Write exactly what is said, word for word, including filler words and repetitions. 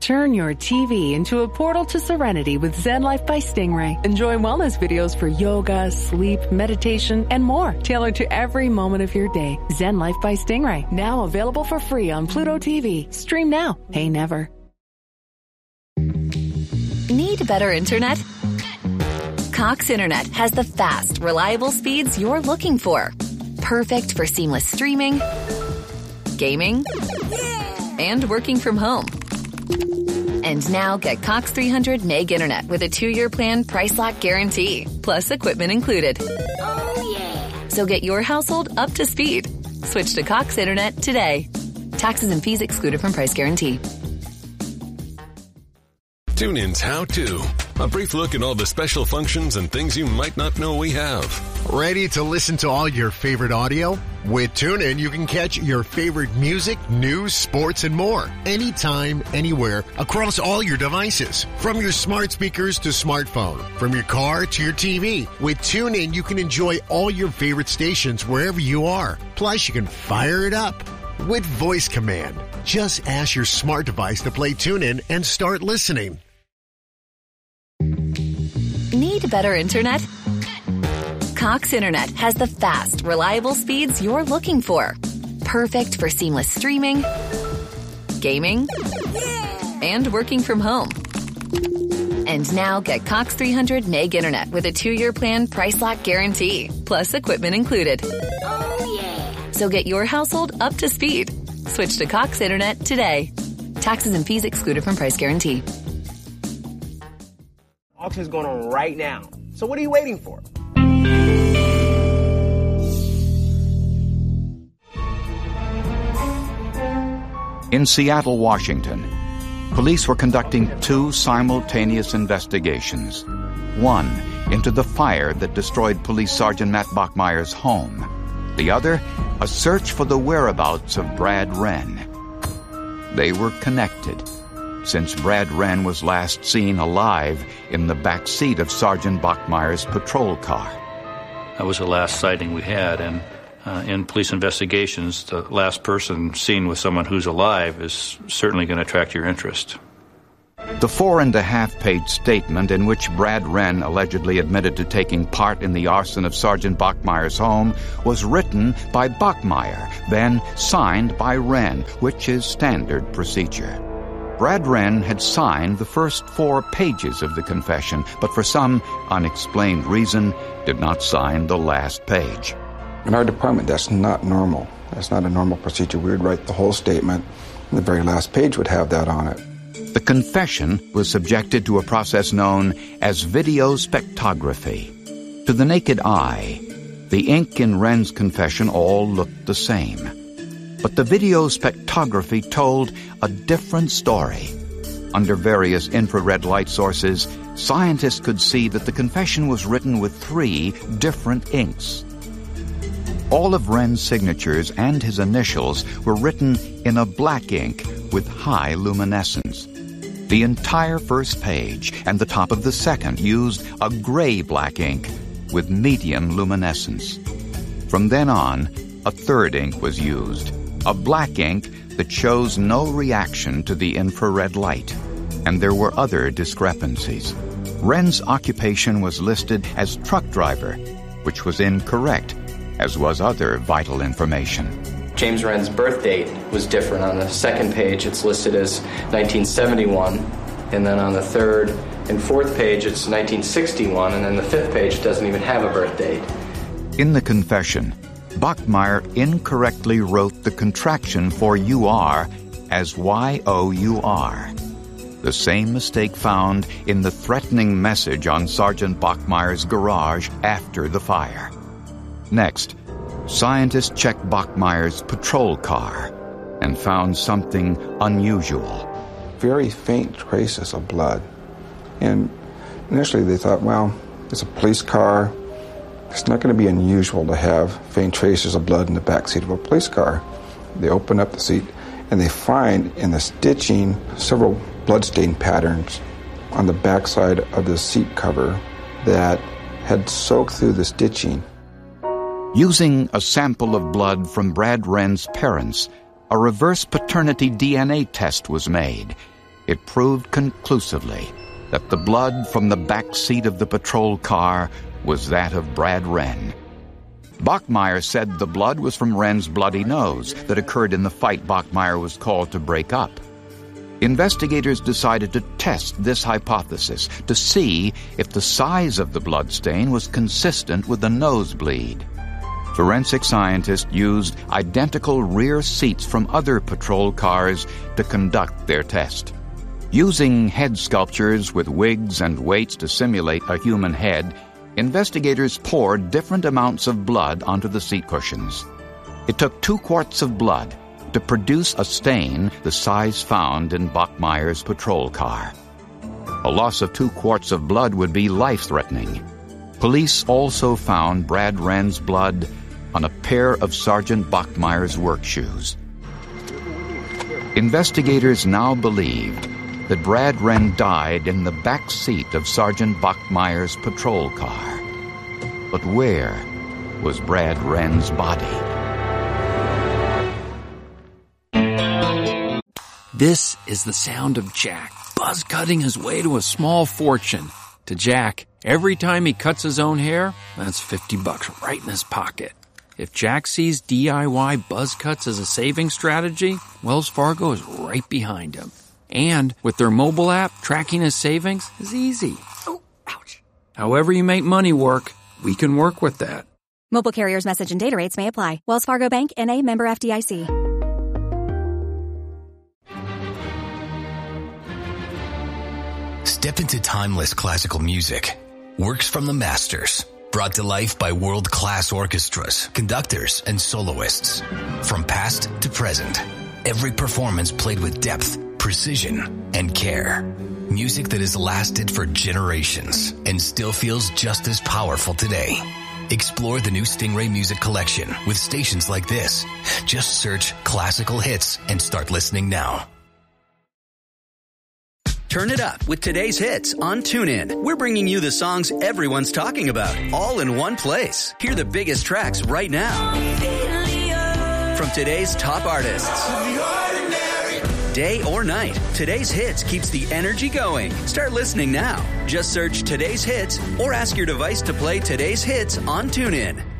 Turn your T V into a portal to serenity with Zen Life by Stingray. Enjoy wellness videos for yoga, sleep, meditation, and more, tailored to every moment of your day. Zen Life by Stingray, now available for free on Pluto T V. Stream now, pay never. Need better internet? Cox Internet has the fast, reliable speeds you're looking for. Perfect for seamless streaming, gaming, and working from home. And now get Cox three hundred meg internet with a two-year plan price lock guarantee, plus equipment included. Oh, yeah. So get your household up to speed. Switch to Cox Internet today. Taxes and fees excluded from price guarantee. TuneIn's How To. A brief look at all the special functions and things you might not know we have. Ready to listen to all your favorite audio? With TuneIn, you can catch your favorite music, news, sports, and more. Anytime, anywhere, across all your devices. From your smart speakers to smartphone. From your car to your T V. With TuneIn, you can enjoy all your favorite stations wherever you are. Plus, you can fire it up with voice command. Just ask your smart device to play TuneIn and start listening. Need better internet? Cox Internet has the fast, reliable speeds you're looking for. Perfect for seamless streaming, gaming, and working from home. And now get Cox three hundred meg internet with a two-year plan price lock guarantee, plus equipment included. Oh, yeah. So get your household up to speed. Switch to Cox Internet today. Taxes and fees excluded from price guarantee. Auction is going on right now. So what are you waiting for? In Seattle, Washington, police were conducting two simultaneous investigations. One into the fire that destroyed Police Sergeant Matt Bachmeyer's home. The other, a search for the whereabouts of Brad Wren. They were connected, since Brad Wren was last seen alive in the back seat of Sergeant Bachmeyer's patrol car. That was the last sighting we had, and uh, in police investigations, the last person seen with someone who's alive is certainly going to attract your interest. The four-and-a-half-page statement in which Brad Wren allegedly admitted to taking part in the arson of Sergeant Bachmeyer's home was written by Bachmeyer, then signed by Wren, which is standard procedure. Brad Wren had signed the first four pages of the confession, but for some unexplained reason did not sign the last page. In our department, that's not normal. That's not a normal procedure. We would write the whole statement, and the very last page would have that on it. The confession was subjected to a process known as video spectrography. To the naked eye, the ink in Wren's confession all looked the same. But the video spectrography told a different story. Under various infrared light sources, scientists could see that the confession was written with three different inks. All of Wren's signatures and his initials were written in a black ink with high luminescence. The entire first page and the top of the second used a gray-black ink with medium luminescence. From then on, a third ink was used, a black ink that shows no reaction to the infrared light. And there were other discrepancies. Wren's occupation was listed as truck driver, which was incorrect, as was other vital information. James Wren's birth date was different. On the second page, it's listed as nineteen seventy-one, and then on the third and fourth page, it's nineteen sixty-one, and then the fifth page doesn't even have a birth date. In the confession, Bachmeyer incorrectly wrote the contraction for U R as Y O U R. The same mistake found in the threatening message on Sergeant Bachmeyer's garage after the fire. Next, scientists checked Bachmeyer's patrol car and found something unusual. Very faint traces of blood. And initially they thought, well, it's a police car. It's not going to be unusual to have faint traces of blood in the back seat of a police car. They open up the seat and they find in the stitching several bloodstain patterns on the backside of the seat cover that had soaked through the stitching. Using a sample of blood from Brad Wren's parents, a reverse paternity D N A test was made. it proved conclusively that the blood from the back seat of the patrol car was that of Brad Wren. Bachmeyer said the blood was from Wren's bloody nose that occurred in the fight Bachmeyer was called to break up. Investigators decided to test this hypothesis to see if the size of the blood stain was consistent with the nosebleed. Forensic scientists used identical rear seats from other patrol cars to conduct their test. Using head sculptures with wigs and weights to simulate a human head, investigators poured different amounts of blood onto the seat cushions. It took two quarts of blood to produce a stain the size found in Bachmeyer's patrol car. A loss of two quarts of blood would be life-threatening. Police also found Brad Wren's blood on a pair of Sergeant Bachmeyer's work shoes. Investigators now believed that Brad Wren died in the back seat of Sergeant Bachmeyer's patrol car. But where was Brad Wren's body? This is the sound of Jack, buzz cutting his way to a small fortune. To Jack, every time he cuts his own hair, that's fifty bucks right in his pocket. If Jack sees D I Y buzz cuts as a saving strategy, Wells Fargo is right behind him. And with their mobile app, tracking his savings is easy. Oh, ouch. However you make money work, we can work with that. Mobile carriers' message and data rates may apply. Wells Fargo Bank, N A, member F D I C. Step into timeless classical music. Works from the masters. Brought to life by world-class orchestras, conductors, and soloists. From past to present. Every performance played with depth, precision, and care. Music that has lasted for generations and still feels just as powerful today. Explore the new Stingray Music Collection with stations like this. Just search classical hits and start listening now. Turn it up with today's hits on TuneIn. We're bringing you the songs everyone's talking about, all in one place. Hear the biggest tracks right now. From today's top artists. Day or night, today's hits keeps the energy going. Start listening now. Just search today's hits or ask your device to play today's hits on TuneIn.